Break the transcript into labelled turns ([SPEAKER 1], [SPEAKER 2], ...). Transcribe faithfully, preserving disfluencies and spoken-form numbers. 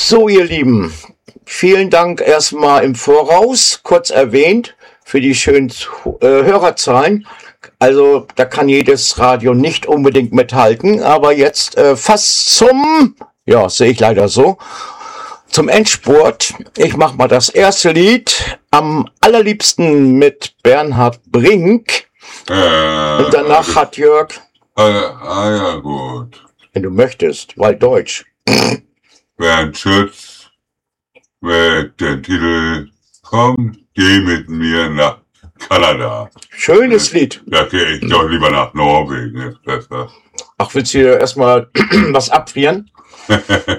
[SPEAKER 1] So, ihr Lieben, vielen Dank erstmal im Voraus, kurz erwähnt, für die schönen äh, Hörerzahlen. Also da kann jedes Radio nicht unbedingt mithalten, aber jetzt äh, fast zum, ja, sehe ich leider so, zum Endspurt. Ich mache mal das erste Lied, am allerliebsten mit Bernhard Brink.
[SPEAKER 2] Äh,
[SPEAKER 1] Und danach hat Jörg,
[SPEAKER 2] äh, ah ja, gut.
[SPEAKER 1] wenn du möchtest, weil Deutsch.
[SPEAKER 2] Bernd Schütz mit dem Titel Komm, geh mit mir nach Kanada.
[SPEAKER 1] Schönes Lied.
[SPEAKER 2] Da gehe ich doch lieber nach Norwegen, ist besser.
[SPEAKER 1] Ach, willst du dir erstmal was abfrieren?